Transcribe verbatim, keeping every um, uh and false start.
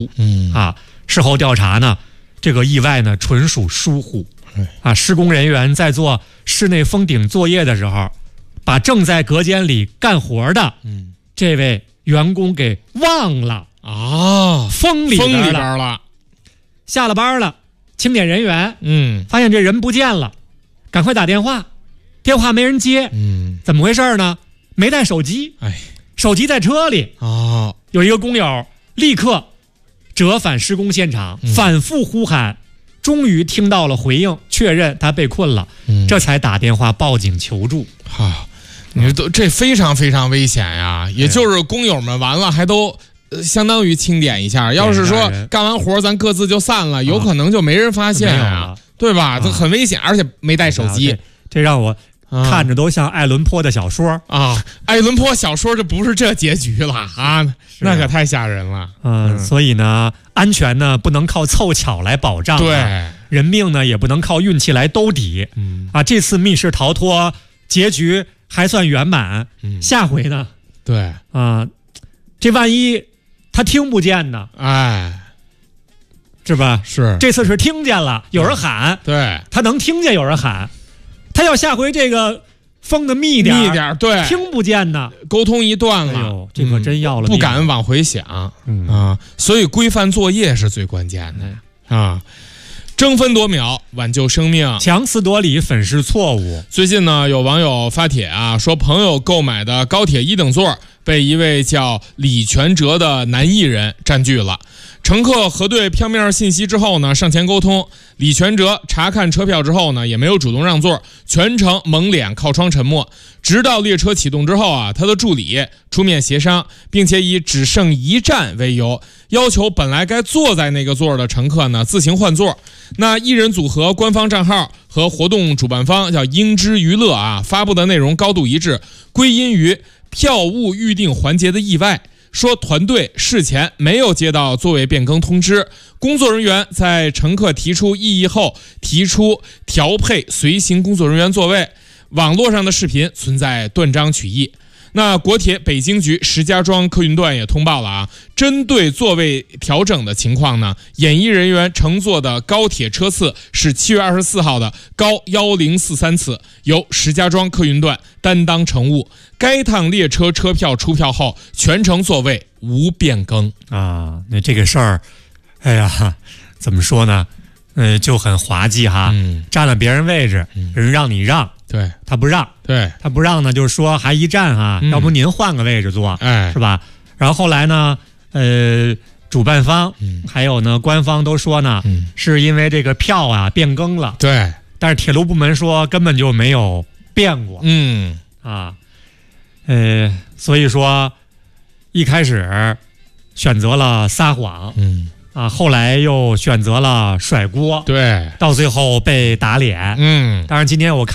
嗯啊，事后调查呢，这个意外呢纯属疏忽啊，施工人员在做室内封顶作业的时候，把正在隔间里干活的嗯这位员工给忘了啊， 封里边封里了。 边了， 下了班了，清点人员嗯发现这人不见了，赶快打电话，电话没人接， 嗯， 怎么回事呢？没带手机， 哎手机在车里。 哦， 有一个工友立刻折返施工现场， 嗯反复呼喊，终于听到了回应，确认他被困了， 嗯这才打电话报警求助。 好，你说都这非常非常危险呀！也就是工友们完了还都。呃，相当于清点一下，要是说干完活咱各自就散了，有可能就没人发现啊，对吧？这很危险，而且没带手机， 这让我看着都像爱伦坡的小说啊。爱伦坡小说这不是这结局了啊，那可太吓人了。 嗯，所以呢，安全呢不能靠凑巧来保障， 对， 人命呢也不能靠运气来兜底。 嗯啊，这次密室逃脱结局还算圆满，下回呢？ 对啊，这万一。他听不见呢， 哎， 是吧？ 是这次是听见了，有人喊， 对， 他能听见有人喊，他要下回这个封的密点， 密点，对， 听不见呢， 沟通一断了， 哎呦，这可真要了、 嗯，不敢往回想、嗯、啊，所以规范作业是最关键的、嗯、啊。争分夺秒挽救生命， 强词夺理粉饰错误。 最近呢，有网友发帖啊，说朋友购买的高铁一等座被一位叫李全哲的男艺人占据了。乘客核对票面信息之后呢，上前沟通。李全哲查看车票之后呢，也没有主动让座，全程蒙脸靠窗沉默。直到列车启动之后啊，他的助理出面协商，并且以只剩一站为由，要求本来该坐在那个座的乘客呢自行换座。那艺人组合官方账号和活动主办方叫英之娱乐啊发布的内容高度一致，归因于票务预定环节的意外。说团队事前没有接到座位变更通知，工作人员在乘客提出异议后提出调配随行工作人员座位，网络上的视频存在断章取义。那国铁北京局石家庄客运段也通报了啊，针对座位调整的情况呢，演艺人员乘坐的高铁车次是七月二十四号的高一零四三次，由石家庄客运段担当乘务。该趟列车车票出票后，全程座位无变更啊。那这个事儿，哎呀，怎么说呢？呃，就很滑稽哈， 嗯、 占了别人位置，嗯、人让你让。 对， 他不让， 对他不让呢，就是说还一站哈、啊嗯，要不您换个位置坐， 哎， 是吧？然后后来呢，呃，主办方、嗯、还有呢官方都说呢、嗯，是因为这个票啊变更了， 对， 但是铁路部门说根本就没有变过， 嗯啊，呃，所以说一开始选择了撒谎， 嗯。 啊，后来又选择了甩锅， 对， 到最后被打脸。 嗯， 当然今天我看。